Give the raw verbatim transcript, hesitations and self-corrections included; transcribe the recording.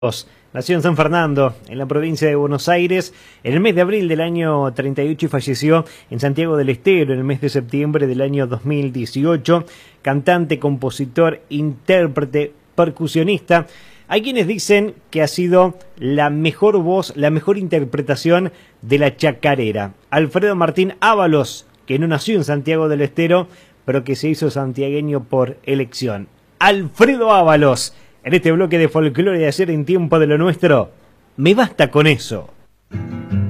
Nació en San Fernando, en la provincia de Buenos Aires, en el mes de abril del año treinta y ocho y falleció en Santiago del Estero en el mes de septiembre del año dos mil dieciocho. Cantante, compositor, intérprete, percusionista. Hay quienes dicen que ha sido la mejor voz, la mejor interpretación de la chacarera. Alfredo Martín Ábalos, que no nació en Santiago del Estero, pero que se hizo santiagueño por elección. Alfredo Ábalos. En este bloque de folclore de ayer en Tiempo de lo Nuestro, me basta con eso.